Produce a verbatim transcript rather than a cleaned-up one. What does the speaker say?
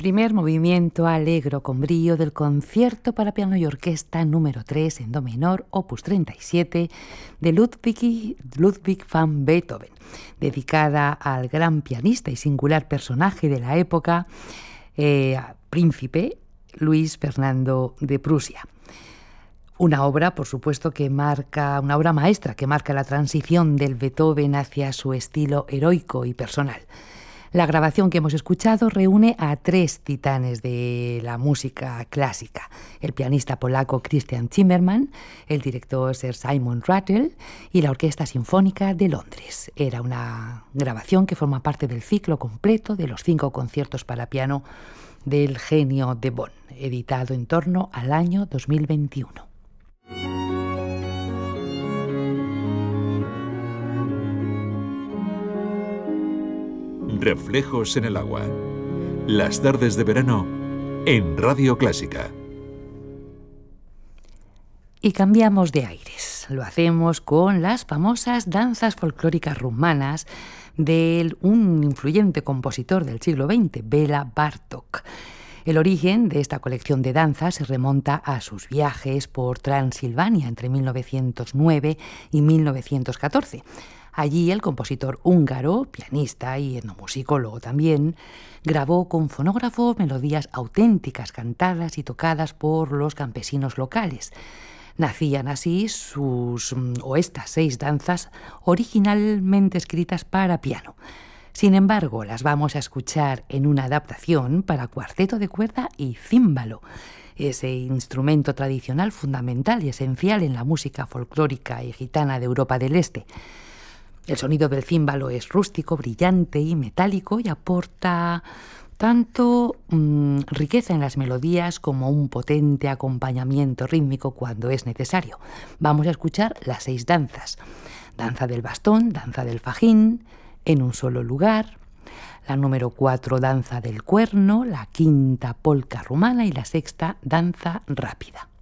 Primer movimiento allegro con brío del concierto para piano y orquesta número tres en do menor, opus treinta y siete, de Ludwig, Ludwig van Beethoven, dedicada al gran pianista y singular personaje de la época, eh, príncipe Luis Fernando de Prusia. Una obra, por supuesto, que marca, una obra maestra que marca la transición del Beethoven hacia su estilo heroico y personal. La grabación que hemos escuchado reúne a tres titanes de la música clásica: el pianista polaco Christian Zimmermann, el director Sir Simon Rattle y la Orquesta Sinfónica de Londres. Era una grabación que forma parte del ciclo completo de los cinco conciertos para piano del genio de Bonn, editado en torno al año dos mil veintiuno. Reflejos en el agua. Las tardes de verano en Radio Clásica. Y cambiamos de aires. Lo hacemos con las famosas danzas folclóricas rumanas de un influyente compositor del siglo veinte, Béla Bartók. El origen de esta colección de danzas se remonta a sus viajes por Transilvania entre mil novecientos nueve y mil novecientos catorce. Allí el compositor húngaro, pianista y etnomusicólogo también, grabó con fonógrafo melodías auténticas cantadas y tocadas por los campesinos locales. Nacían así sus o estas seis danzas originalmente escritas para piano. Sin embargo, las vamos a escuchar en una adaptación para cuarteto de cuerda y címbalo, ese instrumento tradicional fundamental y esencial en la música folclórica y gitana de Europa del Este. El sonido del címbalo es rústico, brillante y metálico y aporta tanto mmm, riqueza en las melodías como un potente acompañamiento rítmico cuando es necesario. Vamos a escuchar las seis danzas: danza del bastón, danza del fajín, en un solo lugar, la número cuatro, danza del cuerno, la quinta, polca rumana, y la sexta, danza rápida.